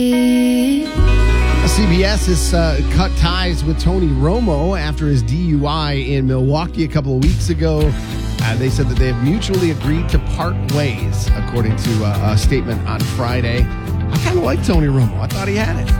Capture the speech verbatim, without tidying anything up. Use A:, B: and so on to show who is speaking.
A: C B S has uh, cut ties with Tony Romo after his D U I in Milwaukee a couple of weeks ago. Uh, they said that they have mutually agreed to part ways, according to uh, a statement on Friday. I kind of like Tony Romo. I thought he had it.